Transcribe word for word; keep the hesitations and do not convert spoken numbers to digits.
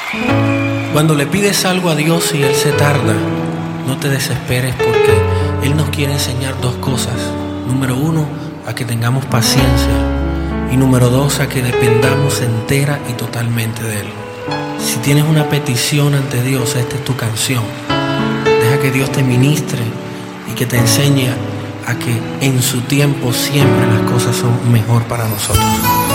Cuando le pides algo a Dios y Él se tarda, no te desesperes, porque Él nos quiere enseñar dos cosas. Número uno, a que tengamos paciencia. Y número dos, a que dependamos entera y totalmente de Él. Si tienes una petición ante Dios, esta es tu canción. Deja que Dios te ministre y que te enseñe a que en su tiempo siempre las cosas son mejor para nosotros.